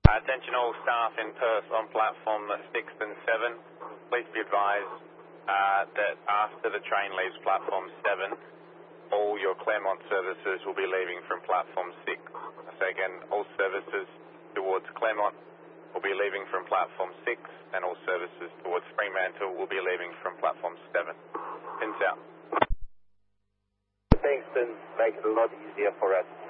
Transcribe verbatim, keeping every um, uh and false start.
Uh, attention all staff in Perth on platform six and seven. Please be advised uh, that after the train leaves platform seven, all your Claremont services will be leaving from platform six. So again, all services towards Claremont will be leaving from platform six, and all services towards Fremantle will be leaving from platform seven. Pins out. Thanks, Ben. Make it a lot easier for us.